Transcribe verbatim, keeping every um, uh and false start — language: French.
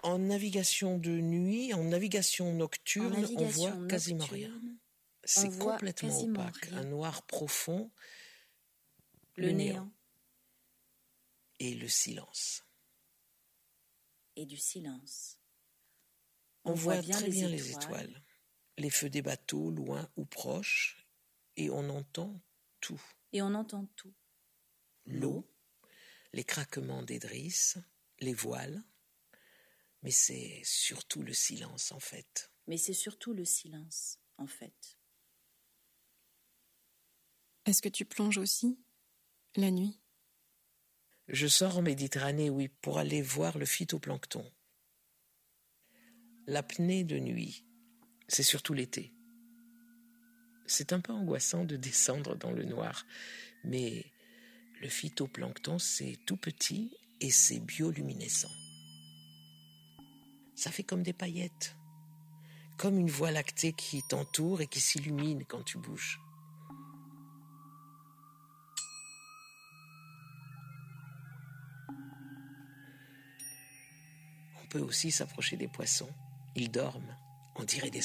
En navigation de nuit, en navigation nocturne, En navigation on voit nocturne, quasiment rien. C'est voit complètement quasiment opaque, rien. un noir profond, Le, le néant. néant. Et le silence. Et du silence. On, on voit, voit bien très les bien étoiles. les étoiles, les feux des bateaux, loin ou proches, et on entend tout. Et on entend tout. L'eau, les craquements des drisses, les voiles, mais c'est surtout le silence en fait. Mais c'est surtout le silence en fait. Est-ce que tu plonges aussi la nuit ? Je sors en Méditerranée, oui, pour aller voir le phytoplancton. L'apnée de nuit, c'est surtout l'été. C'est un peu angoissant de descendre dans le noir, mais le phytoplancton, c'est tout petit et c'est bioluminescent. Ça fait comme des paillettes, comme une voie lactée qui t'entoure et qui s'illumine quand tu bouges. On peut aussi s'approcher des poissons. Ils dorment, on dirait des